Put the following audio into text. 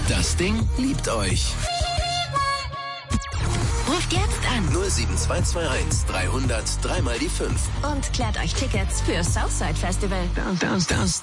Das Ding liebt euch. Ruft jetzt an 07221 300 3 mal die 5. und klärt euch Tickets für Southside Festival. Das